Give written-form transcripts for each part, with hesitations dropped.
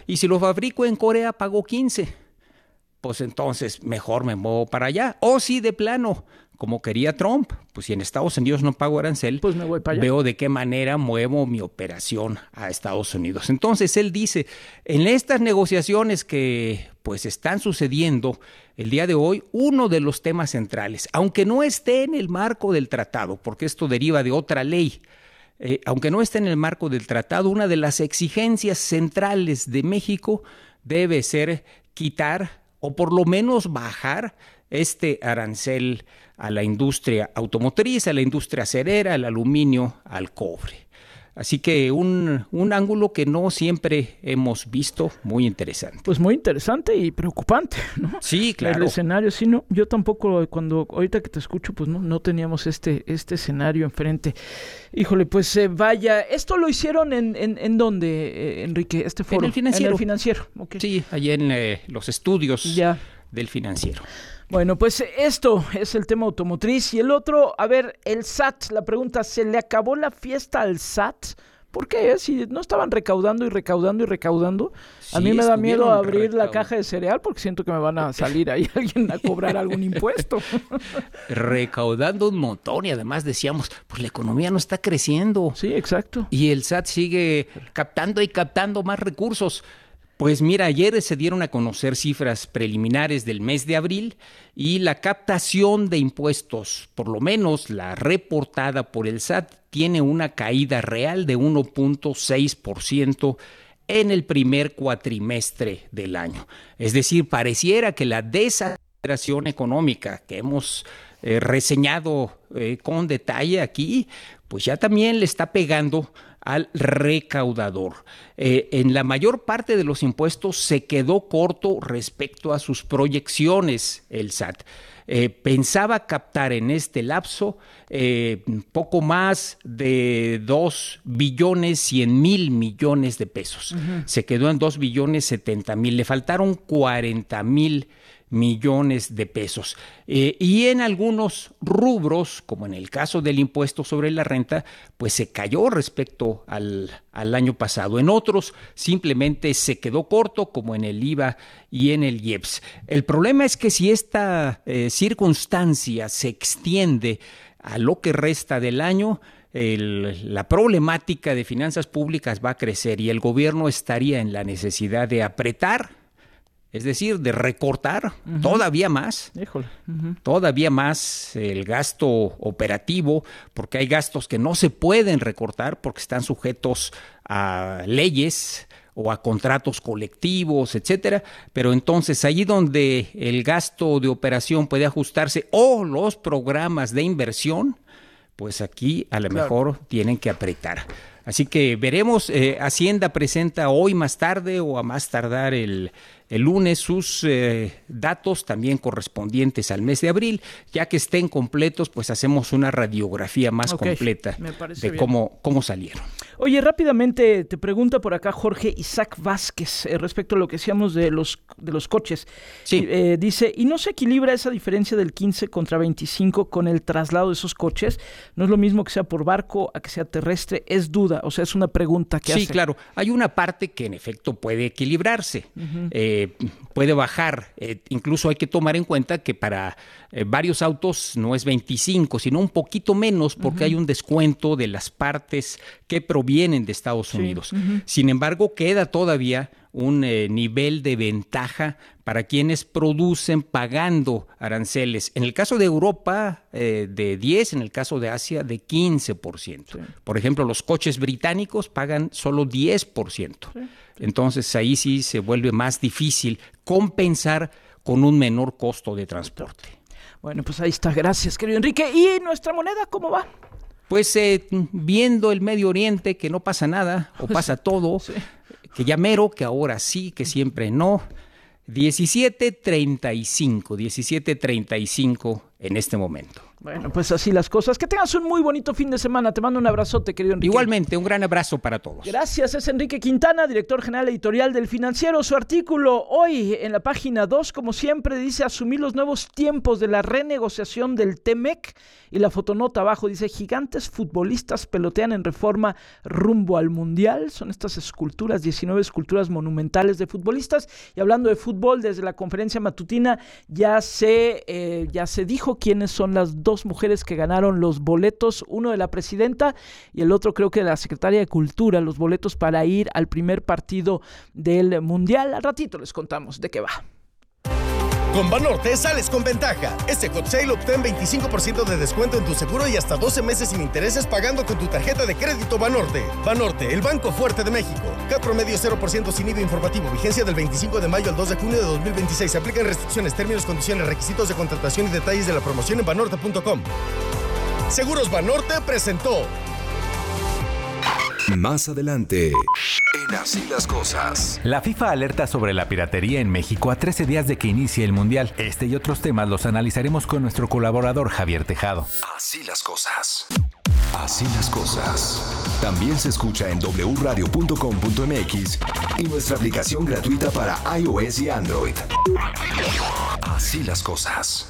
Y si lo fabrico en Corea, pago 15. Pues entonces mejor me muevo para allá. O si de plano, como quería Trump, pues si en Estados Unidos no pago arancel, pues me voy para allá. Veo de qué manera muevo mi operación a Estados Unidos. Entonces él dice, en estas negociaciones que pues están sucediendo el día de hoy, uno de los temas centrales, aunque no esté en el marco del tratado, porque esto deriva de otra ley, aunque no esté en el marco del tratado, una de las exigencias centrales de México debe ser quitar o por lo menos bajar este arancel a la industria automotriz, a la industria acerera, al aluminio, al cobre. Así que un ángulo que no siempre hemos visto, muy interesante. Pues muy interesante y preocupante, ¿no? Sí, claro. El escenario, sí, no, yo tampoco, ahorita que te escucho, pues no teníamos este escenario enfrente. Híjole, pues vaya, esto lo hicieron en ¿dónde, Enrique? Este foro. En el Financiero. En el Financiero, okay. Sí, allí en los estudios del Financiero. Bueno, pues esto es el tema automotriz. Y el otro, a ver, el SAT, la pregunta, ¿se le acabó la fiesta al SAT? ¿Por qué? Si no estaban recaudando y recaudando y recaudando. Sí, a mí me da miedo abrir la caja de cereal porque siento que me van a salir ahí alguien a cobrar algún impuesto. Recaudando un montón y además decíamos, pues la economía no está creciendo. Sí, exacto. Y el SAT sigue captando y captando más recursos. Pues mira, ayer se dieron a conocer cifras preliminares del mes de abril y la captación de impuestos, por lo menos la reportada por el SAT, tiene una caída real de 1.6% en el primer cuatrimestre del año. Es decir, pareciera que la desaceleración económica que hemos reseñado con detalle aquí, pues ya también le está pegando al recaudador. En la mayor parte de los impuestos se quedó corto respecto a sus proyecciones el SAT. Pensaba captar en este lapso poco más de 2.100.000 millones de pesos. Uh-huh. Se quedó en 2.070.000. Le faltaron 40.000 millones de pesos. Y en algunos rubros, como en el caso del impuesto sobre la renta, pues se cayó respecto al año pasado. En otros simplemente se quedó corto, como en el IVA y en el IEPS. El problema es que si esta circunstancia se extiende a lo que resta del año, la problemática de finanzas públicas va a crecer y el gobierno estaría en la necesidad de apretar, es decir, de recortar todavía más, todavía más el gasto operativo, porque hay gastos que no se pueden recortar porque están sujetos a leyes o a contratos colectivos, etcétera, pero entonces allí donde el gasto de operación puede ajustarse o los programas de inversión, pues aquí a lo mejor tienen que apretar. Así que veremos, Hacienda presenta hoy más tarde o a más tardar el lunes sus datos también correspondientes al mes de abril. Ya que estén completos, pues hacemos una radiografía más completa de cómo salieron. Oye, rápidamente te pregunta por acá Jorge Isaac Vázquez respecto a lo que decíamos de los coches. Sí. Dice, ¿y no se equilibra esa diferencia del 15 contra 25 con el traslado de esos coches? No es lo mismo que sea por barco a que sea terrestre, es duda, o sea, es una pregunta que hace. Sí, claro, hay una parte que en efecto puede equilibrarse, puede bajar, incluso hay que tomar en cuenta que para varios autos no es 25, sino un poquito menos porque hay un descuento de las partes que provienen de Estados Unidos. Sin embargo, queda todavía un nivel de ventaja para quienes producen pagando aranceles. En el caso de Europa, de 10%, en el caso de Asia, de 15%. Sí. Por ejemplo, los coches británicos pagan solo 10%. Sí. Entonces, ahí sí se vuelve más difícil compensar con un menor costo de transporte. Bueno, pues ahí está. Gracias, querido Enrique. ¿Y nuestra moneda cómo va? Pues viendo el Medio Oriente, que no pasa nada, o pasa todo, sí. Que ya mero, que ahora sí, que siempre no. 17.35 en este momento. Bueno, pues así las cosas. Que tengas un muy bonito fin de semana. Te mando un abrazote, querido Enrique. Igualmente, un gran abrazo para todos. Gracias, es Enrique Quintana, director general editorial del Financiero. Su artículo hoy en la página 2, como siempre, dice: asumir los nuevos tiempos de la renegociación del TEMEC. Y la fotonota abajo dice: gigantes futbolistas pelotean en Reforma rumbo al Mundial. Son estas esculturas, 19 esculturas monumentales de futbolistas. Y hablando de fútbol, desde la conferencia matutina ya se dijo quiénes son las dos mujeres que ganaron los boletos, uno de la presidenta y el otro creo que de la secretaria de Cultura, los boletos para ir al primer partido del Mundial. Al ratito les contamos de qué va. Con Banorte sales con ventaja. Este Hot Sale obtén 25% de descuento en tu seguro y hasta 12 meses sin intereses pagando con tu tarjeta de crédito Banorte. Banorte, el banco fuerte de México. CAT promedio 0% sin IVA informativo. Vigencia del 25 de mayo al 2 de junio de 2026. Se aplican restricciones, términos, condiciones, requisitos de contratación y detalles de la promoción en banorte.com. Seguros Banorte presentó. Más adelante, en Así las Cosas. La FIFA alerta sobre la piratería en México a 13 días de que inicie el Mundial. Este y otros temas los analizaremos con nuestro colaborador Javier Tejado. Así las Cosas. Así las Cosas. También se escucha en wradio.com.mx y nuestra aplicación gratuita para iOS y Android. Así las Cosas.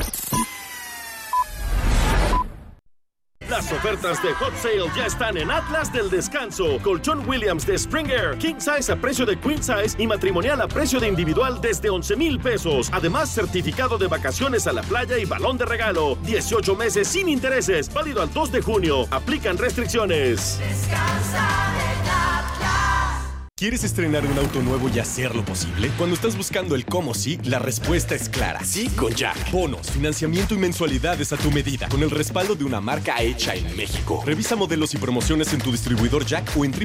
Las ofertas de Hot Sale ya están en Atlas del Descanso. Colchón Williams de Spring Air, King Size a precio de Queen Size y matrimonial a precio de individual desde 11,000 pesos. Además, certificado de vacaciones a la playa y balón de regalo. 18 meses sin intereses, válido al 2 de junio. Aplican restricciones. Descansa en Atlas. ¿Quieres estrenar un auto nuevo y hacerlo posible? Cuando estás buscando el cómo sí, la respuesta es clara. Sí con Jack. Bonos, financiamiento y mensualidades a tu medida, con el respaldo de una marca hecha en México. Revisa modelos y promociones en tu distribuidor Jack o en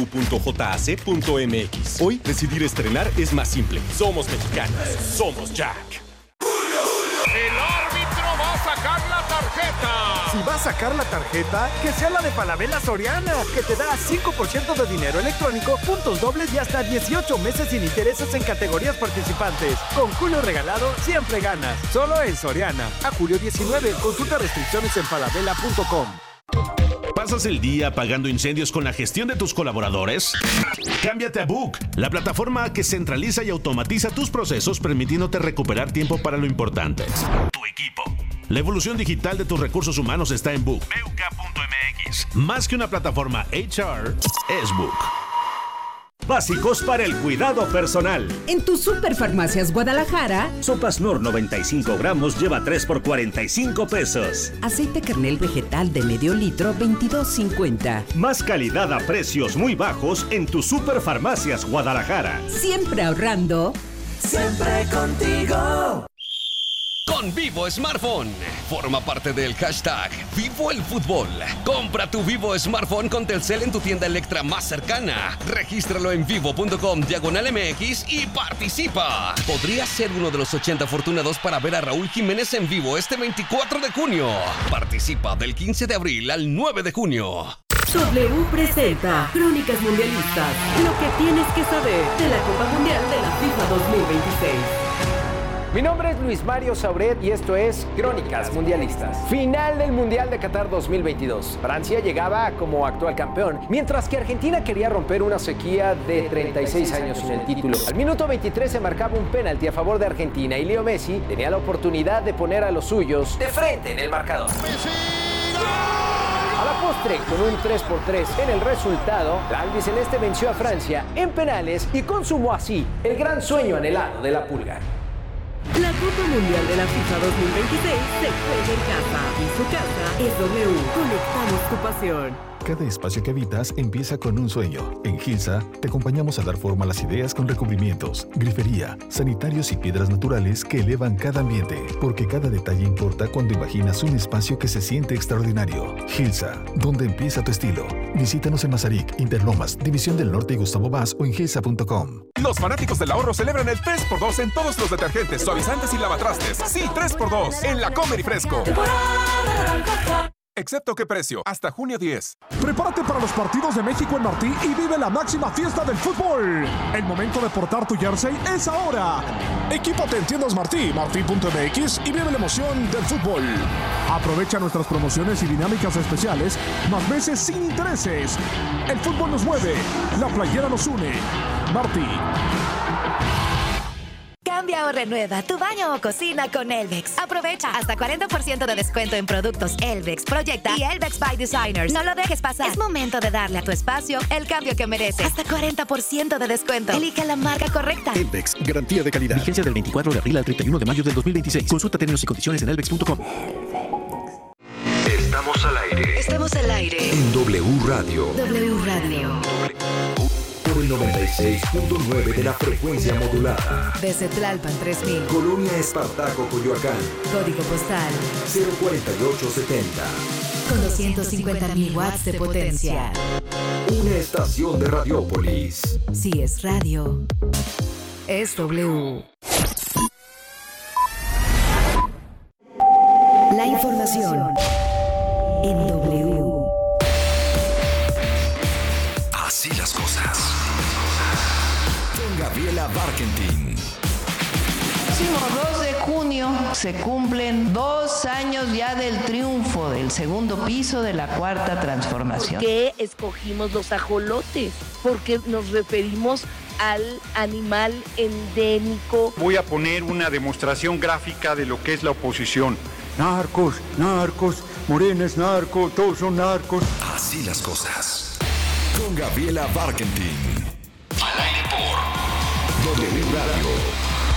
www.jac.mx. Hoy, decidir estrenar es más simple. Somos mexicanos. Somos Jack. El árbitro va a sacar la tarjeta. Si va a sacar la tarjeta, que sea la de Falabella Soriana, que te da 5% de dinero electrónico, puntos dobles y hasta 18 meses sin intereses en categorías participantes. Con Julio regalado, siempre ganas. Solo en Soriana. A julio 19. Consulta restricciones en falabella.com. ¿Pasas el día apagando incendios con la gestión de tus colaboradores? Cámbiate a Book, la plataforma que centraliza y automatiza tus procesos, permitiéndote recuperar tiempo para lo importante. Tu equipo. La evolución digital de tus recursos humanos está en Book. BUK.mx. Más que una plataforma HR, es Book. Básicos para el cuidado personal. En tu Superfarmacias Guadalajara, Sopas Nor 95 gramos lleva 3 por 45 pesos. aceite kernel vegetal de medio litro, 22.50. Más calidad a precios muy bajos en tu Superfarmacias Guadalajara. Siempre ahorrando. Siempre contigo. Con Vivo Smartphone. Forma parte del hashtag Vivo el Fútbol. Compra tu Vivo Smartphone con Telcel en tu tienda Electra más cercana. Regístralo en vivo.com/MX y participa. Podrías ser uno de los 80 afortunados para ver a Raúl Jiménez en vivo este 24 de junio. Participa del 15 de abril al 9 de junio. W presenta Crónicas Mundialistas. Lo que tienes que saber de la Copa Mundial de la FIFA 2026. Mi nombre es Luis Mario Sauret y esto es Crónicas Mundialistas. Final del Mundial de Qatar 2022. Francia llegaba como actual campeón, mientras que Argentina quería romper una sequía de 36 años sin el título. Al minuto 23 se marcaba un penalti a favor de Argentina y Leo Messi tenía la oportunidad de poner a los suyos de frente en el marcador. A la postre, con un 3-3 en el resultado, la albiceleste venció a Francia en penales y consumó así el gran sueño anhelado de la Pulga. La Copa Mundial de la FIFA 2026 se juega en casa y su casa es W. Conectamos tu pasión. Cada espacio que habitas empieza con un sueño. En Gilsa te acompañamos a dar forma a las ideas con recubrimientos, grifería, sanitarios y piedras naturales que elevan cada ambiente, porque cada detalle importa cuando imaginas un espacio que se siente extraordinario. Gilsa, donde empieza tu estilo. Visítanos en Mazarik, Interlomas, División del Norte y Gustavo Vaz o en gilsa.com. Los fanáticos del ahorro celebran el 3x2 en todos los detergentes, suavizantes y lavatrastes. Sí, 3x2 en La Comer y Fresco. Excepto qué precio, hasta junio 10. Prepárate para los partidos de México en Martí y vive la máxima fiesta del fútbol. El momento de portar tu jersey es ahora. Equípate en tiendas Martí, martí.mx y vive la emoción del fútbol. Aprovecha nuestras promociones y dinámicas especiales, más meses sin intereses. El fútbol nos mueve, la playera nos une. Martí. Cambia o renueva tu baño o cocina con Elvex. Aprovecha hasta 40% de descuento en productos Elvex, Proyecta y Elvex by Designers. No lo dejes pasar. Es momento de darle a tu espacio el cambio que merece. Hasta 40% de descuento. Elige la marca correcta. Elvex, garantía de calidad. Vigencia del 24 de abril al 31 de mayo del 2026. Consulta términos y condiciones en elvex.com. Estamos al aire. Estamos al aire. En W Radio. W Radio. Por el 96.9 de la frecuencia modulada. Desde Tlalpan 3000. Colonia Espartaco, Coyoacán. Código postal 04870. con 250.000 watts de potencia. Una estación de Radiópolis. Si es radio, es W. La información en W. Así las cosas. Con Gabriela Barkentin. Próximo 2 de junio se cumplen 2 años ya del triunfo del segundo piso de la Cuarta Transformación. ¿Por qué escogimos los ajolotes? Porque nos referimos al animal endémico. Voy a poner una demostración gráfica de lo que es la oposición. Narcos, narcos, Morena es narco, todos son narcos. Así las cosas. Con Gabriela Barkentin. Al aire por W Radio.